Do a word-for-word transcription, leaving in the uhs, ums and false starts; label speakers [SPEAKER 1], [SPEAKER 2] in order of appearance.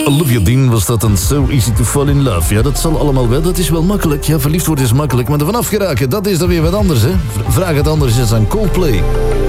[SPEAKER 1] Olivia Dean was dat een So Easy to Fall in Love. Ja, dat zal allemaal wel, dat is wel makkelijk. Ja, verliefd worden is makkelijk, maar er vanaf geraken, dat is dan weer wat anders, hè. Vraag het anders eens aan Coldplay.